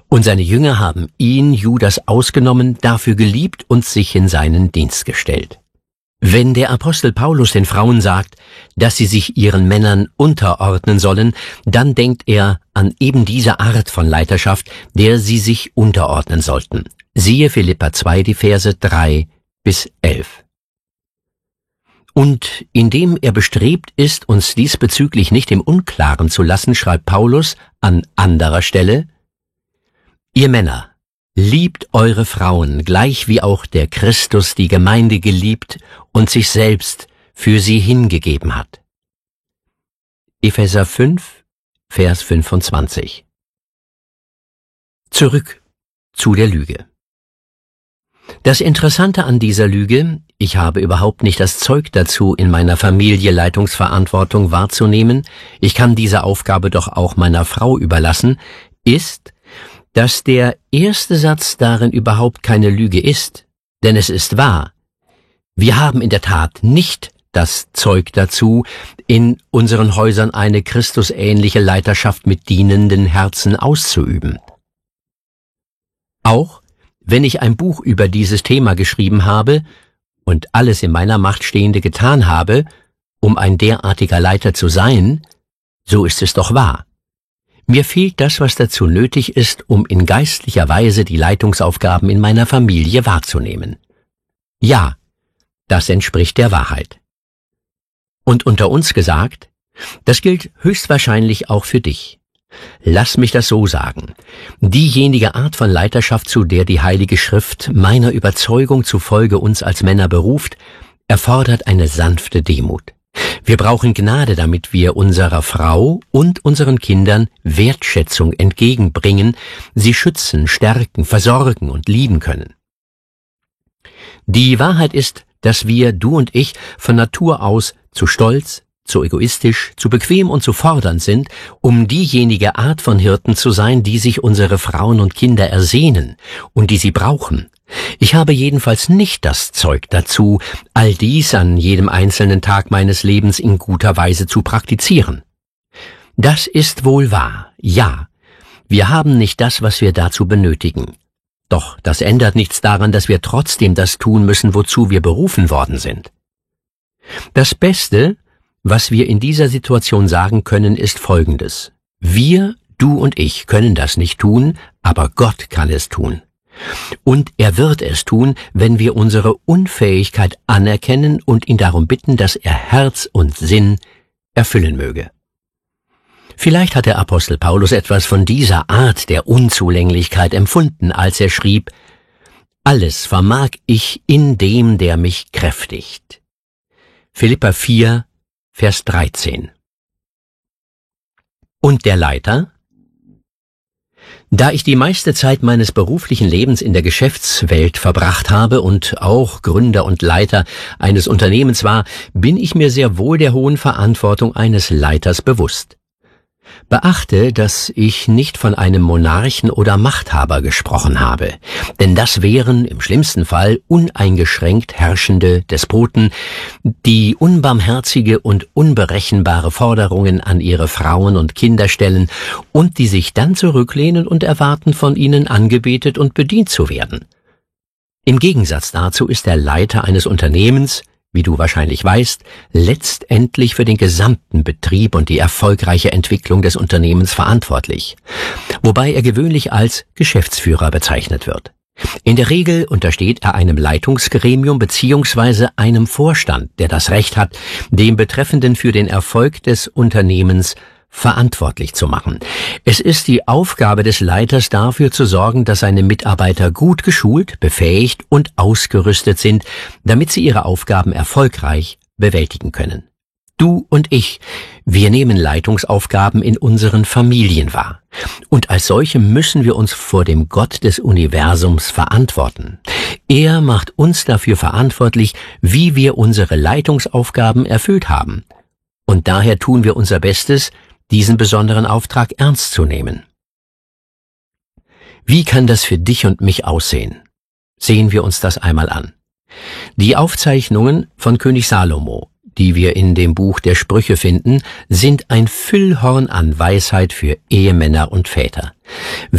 Und seine Jünger haben ihn, Judas, ausgenommen, dafür geliebt und sich in seinen Dienst gestellt. Wenn der Apostel Paulus den Frauen sagt, dass sie sich ihren Männern unterordnen sollen, dann denkt er an eben diese Art von Leiterschaft, der sie sich unterordnen sollten. Siehe Philipper 2, die Verse 3 bis 11. Und indem er bestrebt ist, uns diesbezüglich nicht im Unklaren zu lassen, schreibt Paulus an anderer Stelle: Ihr Männer, liebt eure Frauen, gleich wie auch der Christus die Gemeinde geliebt und sich selbst für sie hingegeben hat. Epheser 5, Vers 25. Zurück zu der Lüge. Das Interessante an dieser Lüge, ich habe überhaupt nicht das Zeug dazu, in meiner Familie Leitungsverantwortung wahrzunehmen, ich kann diese Aufgabe doch auch meiner Frau überlassen, ist, dass der erste Satz darin überhaupt keine Lüge ist, denn es ist wahr. Wir haben in der Tat nicht das Zeug dazu, in unseren Häusern eine christusähnliche Leiterschaft mit dienenden Herzen auszuüben. Auch wenn ich ein Buch über dieses Thema geschrieben habe und alles in meiner Macht Stehende getan habe, um ein derartiger Leiter zu sein, so ist es doch wahr. Mir fehlt das, was dazu nötig ist, um in geistlicher Weise die Leitungsaufgaben in meiner Familie wahrzunehmen. Ja, das entspricht der Wahrheit. Und unter uns gesagt, das gilt höchstwahrscheinlich auch für dich. Lass mich das so sagen. Diejenige Art von Leiterschaft, zu der die Heilige Schrift meiner Überzeugung zufolge uns als Männer beruft, erfordert eine sanfte Demut. Wir brauchen Gnade, damit wir unserer Frau und unseren Kindern Wertschätzung entgegenbringen, sie schützen, stärken, versorgen und lieben können. Die Wahrheit ist, dass wir, du und ich, von Natur aus zu stolz, zu egoistisch, zu bequem und zu fordernd sind, um diejenige Art von Hirten zu sein, die sich unsere Frauen und Kinder ersehnen und die sie brauchen. Ich habe jedenfalls nicht das Zeug dazu, all dies an jedem einzelnen Tag meines Lebens in guter Weise zu praktizieren. Das ist wohl wahr, ja. Wir haben nicht das, was wir dazu benötigen. Doch das ändert nichts daran, dass wir trotzdem das tun müssen, wozu wir berufen worden sind. Das Beste, was wir in dieser Situation sagen können, ist Folgendes. Wir, du und ich, können das nicht tun, aber Gott kann es tun. Und er wird es tun, wenn wir unsere Unfähigkeit anerkennen und ihn darum bitten, dass er Herz und Sinn erfüllen möge. Vielleicht hat der Apostel Paulus etwas von dieser Art der Unzulänglichkeit empfunden, als er schrieb: Alles vermag ich in dem, der mich kräftigt. Philipper 4, Vers 13. Und der Leiter? Da ich die meiste Zeit meines beruflichen Lebens in der Geschäftswelt verbracht habe und auch Gründer und Leiter eines Unternehmens war, bin ich mir sehr wohl der hohen Verantwortung eines Leiters bewusst. Beachte, dass ich nicht von einem Monarchen oder Machthaber gesprochen habe, denn das wären im schlimmsten Fall uneingeschränkt herrschende Despoten, die unbarmherzige und unberechenbare Forderungen an ihre Frauen und Kinder stellen und die sich dann zurücklehnen und erwarten, von ihnen angebetet und bedient zu werden. Im Gegensatz dazu ist der Leiter eines Unternehmens, wie du wahrscheinlich weißt, letztendlich für den gesamten Betrieb und die erfolgreiche Entwicklung des Unternehmens verantwortlich, wobei er gewöhnlich als Geschäftsführer bezeichnet wird. In der Regel untersteht er einem Leitungsgremium bzw. einem Vorstand, der das Recht hat, dem Betreffenden für den Erfolg des Unternehmens verantwortlich zu machen. Es ist die Aufgabe des Leiters, dafür zu sorgen, dass seine Mitarbeiter gut geschult, befähigt und ausgerüstet sind, damit sie ihre Aufgaben erfolgreich bewältigen können. Du und ich, wir nehmen Leitungsaufgaben in unseren Familien wahr. Und als solche müssen wir uns vor dem Gott des Universums verantworten. Er macht uns dafür verantwortlich, wie wir unsere Leitungsaufgaben erfüllt haben. Und daher tun wir unser Bestes, diesen besonderen Auftrag ernst zu nehmen. Wie kann das für dich und mich aussehen? Sehen wir uns das einmal an. Die Aufzeichnungen von König Salomo, die wir in dem Buch der Sprüche finden, sind ein Füllhorn an Weisheit für Ehemänner und Väter.